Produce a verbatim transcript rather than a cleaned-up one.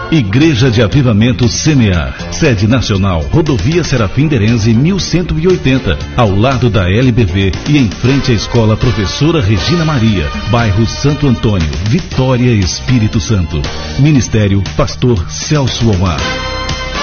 Igreja de Avivamento Semear. Sede nacional, Rodovia Serafim Derenze mil cento e oitenta, ao lado da L B V e em frente à Escola Professora Regina Maria, bairro Santo Antônio, Vitória, Espírito Santo. Ministério Pastor Celso Omar.